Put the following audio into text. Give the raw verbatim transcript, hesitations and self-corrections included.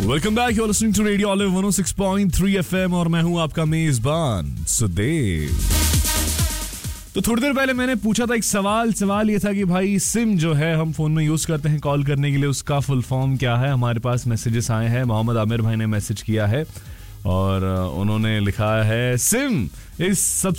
Welcome back, you are listening to radio olive one O six point three FM और मैं हूं आपका मेजबान सुदेव। तो थोड़ी देर पहले मैंने पूछा था एक सवाल सवाल ये था कि भाई सिम जो है हम फोन में यूज करते हैं कॉल करने के लिए, उसका फुल फॉर्म क्या है। हमारे पास मैसेजेस आए हैं। मोहम्मद आमिर भाई ने मैसेज किया है और उन्होंने लिखा है सिम इस सब